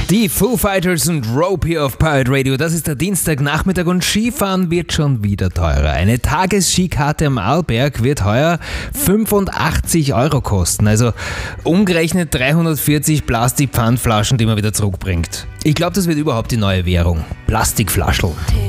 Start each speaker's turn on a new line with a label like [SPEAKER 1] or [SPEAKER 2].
[SPEAKER 1] Die Foo Fighters und Rope hier auf Pirate Radio. Das ist der Dienstagnachmittag und Skifahren wird schon wieder teurer. Eine Tagesskikarte am Arlberg wird heuer 85 € kosten. Also umgerechnet 340 Plastikpfandflaschen, die man wieder zurückbringt. Ich glaube, das wird überhaupt die neue Währung. Plastikflaschel.